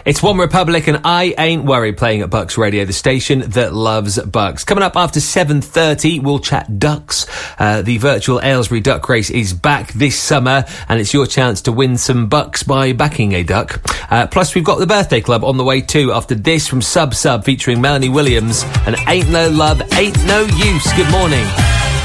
It's One Republic and I Ain't Worried, playing at Bucks Radio, the station that loves Bucks. Coming up after 7:30, we'll chat ducks. The virtual Aylesbury Duck Race is back this summer, and it's your chance to win some bucks by backing a duck. Plus, we've got the Birthday Club on the way too, after this from Sub Sub featuring Melanie Williams and Ain't No Love, Ain't No Use. Good morning.